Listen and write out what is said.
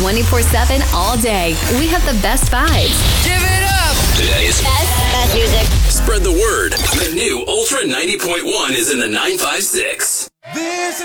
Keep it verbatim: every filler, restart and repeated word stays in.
twenty-four seven all day. We have the best vibes. Give it up! Today's Best, best music. Spread the word. The new Ultra ninety point one is in the nine five six. This